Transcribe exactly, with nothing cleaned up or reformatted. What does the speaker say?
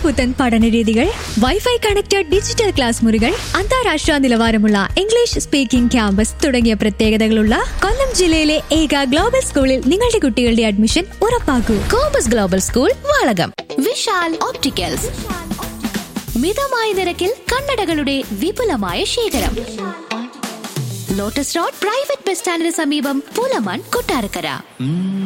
പുത്തൻ പഠനരീതികൾ, wifi connected digital class മുറികൾ, അന്താരാഷ്ട്ര നിലവാരമുള്ള ഇംഗ്ലീഷ് സ്പീക്കിംഗ് ക്യാമ്പസ് തുടങ്ങിയ പ്രത്യേകതകളുള്ള കൊല്ലം ജില്ലയിലെ ഏക ഗ്ലോബൽ സ്കൂളിൽ നിങ്ങളുടെ കുട്ടികളുടെ admission ഉറപ്പാക്കൂ. Compass global school, Valakom. Vishal opticals, മിതമായ നിരക്കിൽ കണ്ണടകളുടെ വിപുലമായ ശേഖരം. ലോട്ടസ് റോഡ് പ്രൈവറ്റ് ബസ് സ്റ്റാൻഡിന് സമീപം, പൂലമാൻ, കൊട്ടാരക്കര.